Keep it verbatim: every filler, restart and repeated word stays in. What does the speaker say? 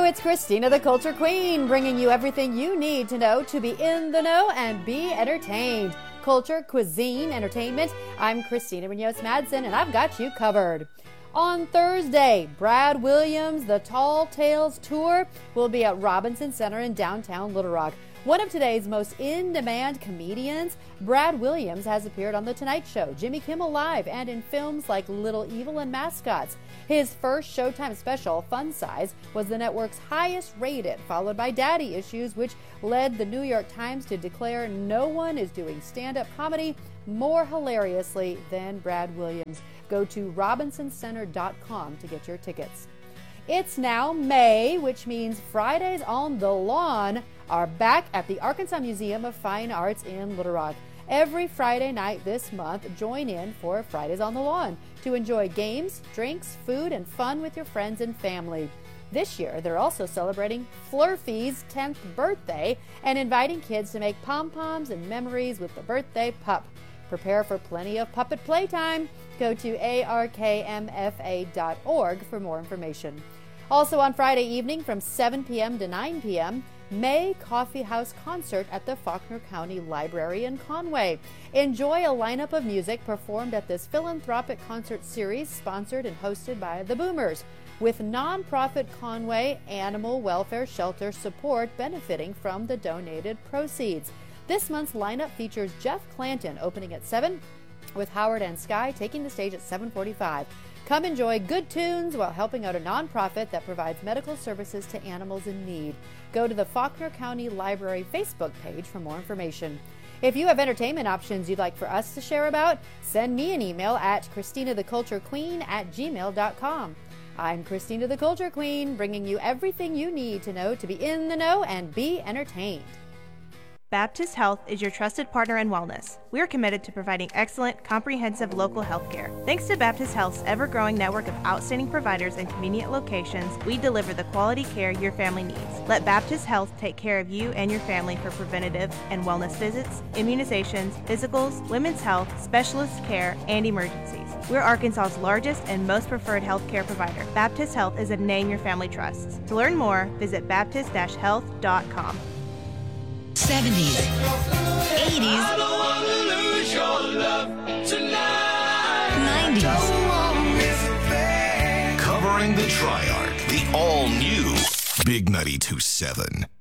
it's Christina the Culture Queen, bringing you everything you need to know to be in the know and be entertained. Culture, cuisine, entertainment. I'm Christina Munoz-Madsen, and I've got you covered. On Thursday, Brad Williams, the Tall Tales Tour, will be at Robinson Center in downtown Little Rock. One of today's most in-demand comedians, Brad Williams, has appeared on The Tonight Show, Jimmy Kimmel Live, and in films like Little Evil and Mascots. His first Showtime special, Fun Size, was the network's highest rated, followed by Daddy Issues, which led the New York Times to declare no one is doing stand-up comedy more hilariously than Brad Williams. Go to robinson center dot com to get your tickets. It's now May, which means Fridays on the Lawn are back at the Arkansas Museum of Fine Arts in Little Rock. Every Friday night this month, join in for Fridays on the Lawn to enjoy games, drinks, food, and fun with your friends and family. This year, they're also celebrating Flurfy's tenth birthday and inviting kids to make pom-poms and memories with the birthday pup. Prepare for plenty of puppet playtime. Go to A R K M F A dot org for more information. Also on Friday evening from seven p.m. to nine p.m., May Coffee House Concert at the Faulkner County Library in Conway. Enjoy a lineup of music performed at this philanthropic concert series sponsored and hosted by the Boomers, with nonprofit Conway Animal Welfare Shelter support benefiting from the donated proceeds. This month's lineup features Jeff Clanton opening at seven, with Howard and Sky taking the stage at seven forty-five. Come enjoy good tunes while helping out a nonprofit that provides medical services to animals in need. Go to the Faulkner County Library Facebook page for more information. If you have entertainment options you'd like for us to share about, send me an email at christina the culture queen at gmail dot com. I'm Christina the Culture Queen, bringing you everything you need to know to be in the know and be entertained. Baptist Health is your trusted partner in wellness. We are committed to providing excellent, comprehensive local health care. Thanks to Baptist Health's ever-growing network of outstanding providers and convenient locations, we deliver the quality care your family needs. Let Baptist Health take care of you and your family for preventative and wellness visits, immunizations, physicals, women's health, specialist care, and emergencies. We're Arkansas's largest and most preferred health care provider. Baptist Health is a name your family trusts. To learn more, visit baptist dash health dot com. seventies, eighties, nineties. Covering the Triarch, the all-new Big ninety-two point seven.